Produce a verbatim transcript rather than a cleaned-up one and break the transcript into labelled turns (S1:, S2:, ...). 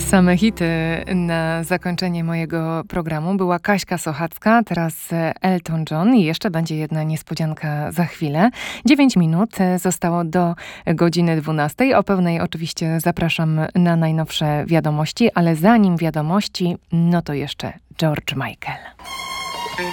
S1: Same hity na zakończenie mojego programu. Była Kaśka Sochacka, teraz Elton John i jeszcze będzie jedna niespodzianka za chwilę. Dziewięć minut zostało do godziny dwunastej. O pełnej oczywiście zapraszam na najnowsze wiadomości, ale zanim wiadomości, no to jeszcze George Michael.